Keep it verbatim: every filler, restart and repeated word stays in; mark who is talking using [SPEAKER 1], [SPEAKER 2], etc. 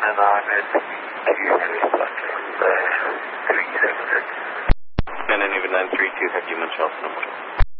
[SPEAKER 1] and Ahmed, have you responded from the three seven six?
[SPEAKER 2] And then even nine three two, have you Munchausen number?